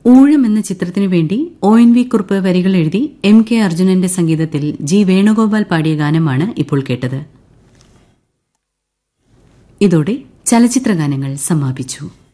ഊഴം എന്ന ചിത്രത്തിനു വേണ്ടി ONV കുറുപ്പ് വരികൾ എഴുതി MK അർജുനന്റെ സംഗീതത്തിൽ G വേണുഗോപാൽ പാടിയ ഗാനമാണ് ഇപ്പോൾ കേട്ടത്. ഇതോടെ ചലച്ചിത്രഗാനങ്ങൾ സമാപിച്ചു.